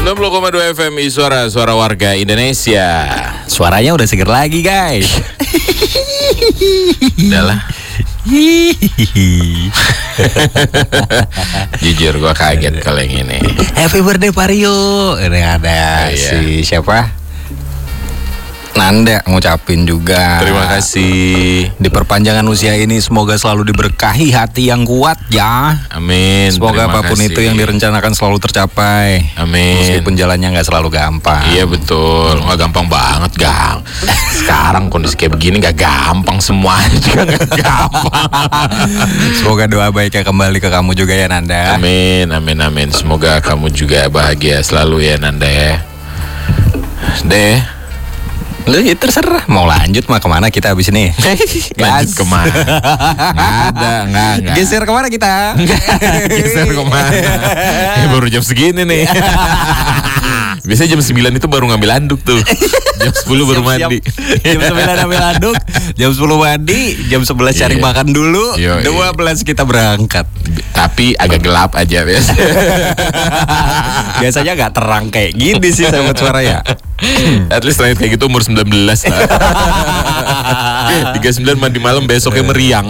90,2 FM suara warga Indonesia. Suaranya udah seger lagi, guys. Udahlah. Jujur gue kaget kalau yang ini. Happy birthday Vario. Ini ada si siapa? Nanda ngucapin juga. Terima kasih. Di perpanjangan usia ini semoga selalu diberkahi hati yang kuat ya. Amin. Semoga apapun itu yang direncanakan selalu tercapai. Amin. Meskipun jalannya nggak selalu gampang. Iya betul. Nggak gampang banget, Gang. Sekarang kondisi kayak begini nggak gampang, semuanya juga nggak gampang. Semoga doa baiknya kembali ke kamu juga ya, Nanda. Amin, amin, amin. Semoga kamu juga bahagia selalu ya, Nanda ya. Deh. Lu ya terserah mau lanjut mah kemana kita abis ini. Lanjut kemana? Nggak. Geser kemana kita? Geser kemana? Baru jam segini nih. Biasanya jam 9 itu baru ngambil anduk tuh. Jam 10 baru mandi. Jam 9 ambil anduk, jam 10 mandi, jam 11 cari makan dulu. 12 kita berangkat. Tapi agak gelap aja biasanya. Biasanya gak terang kayak gini sih sahabat suara ya. At least terakhir kayak gitu umur 19 lah. 39 mandi malam, besoknya meriang.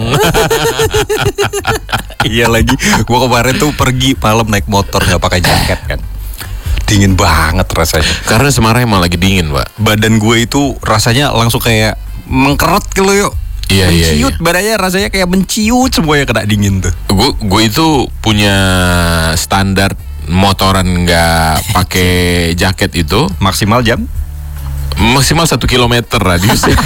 Iya lagi, gua kemarin tuh pergi malam naik motor gak pakai jaket kan. Dingin banget rasanya. Karena Semarang emang lagi dingin, Pak. Badan gue itu rasanya langsung kayak mengkeret gitu yuk. Iya, menciut, badannya rasanya kayak menciut semuanya kena dingin tuh. Gue itu punya standar motoran nggak pakai jaket itu maksimal 1 kilometer radiusnya.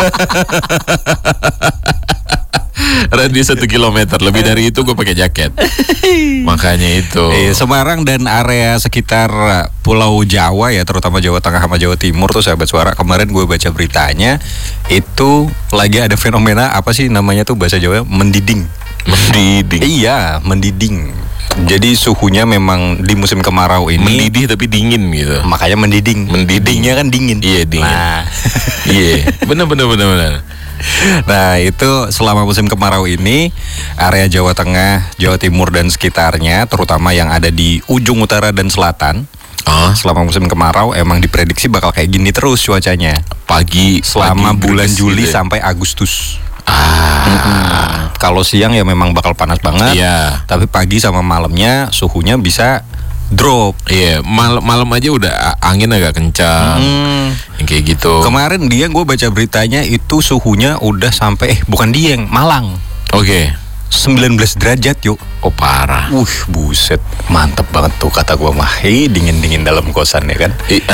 Radius 1 kilometer, lebih dari itu gue pakai jaket. Makanya itu. Semarang dan area sekitar Pulau Jawa ya, terutama Jawa Tengah sama Jawa Timur tuh sahabat suara. Kemarin gue baca beritanya itu lagi ada fenomena apa sih namanya tuh bahasa Jawa, mendiding. Mendiding. Iya, mendiding. Jadi suhunya memang di musim kemarau ini mendidih tapi dingin gitu. Makanya mendiding. Mendidingnya kan dingin. Iya, dingin. Nah. Iya, benar. Nah itu selama musim kemarau ini area Jawa Tengah, Jawa Timur dan sekitarnya, terutama yang ada di ujung utara dan selatan, selama musim kemarau emang diprediksi bakal kayak gini terus cuacanya. Selama bulan Juli gitu sampai Agustus. Kalau siang ya memang bakal panas banget. Tapi pagi sama malamnya suhunya bisa drop. Iya, malam aja udah angin agak kencang. Yang kayak gitu. Kemarin gue baca beritanya itu suhunya udah sampai bukan Dieng, Malang. Oke. 19 derajat yuk. Oh parah. Buset, mantep banget tuh kata gue mah. Dingin-dingin dalam kosan ya kan.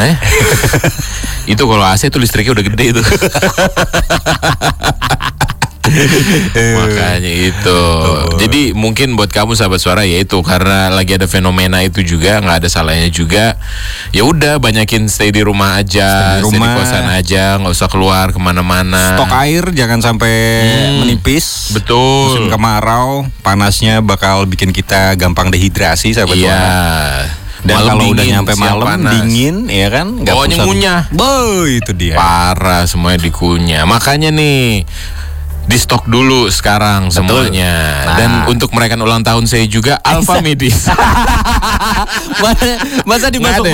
Itu kalau AC tuh listriknya udah gede itu. Makanya itu. Jadi mungkin buat kamu sahabat suara ya itu, karena lagi ada fenomena itu juga, nggak ada salahnya juga. Ya udah, banyakin stay di rumah aja, stay di kosan aja, nggak usah keluar kemana-mana. Stok air jangan sampai menipis. Betul. Musim kemarau panasnya bakal bikin kita gampang dehidrasi sahabat suara. Dan kalau udah nyampe malam dingin ya kan, nggak pokoknya ngunyah. Itu dia. Parah, semuanya dikunyah. Makanya nih di stok dulu sekarang. Betul. Semuanya. Dan untuk merayakan ulang tahun saya juga Alfa Medis. Masa dimasuk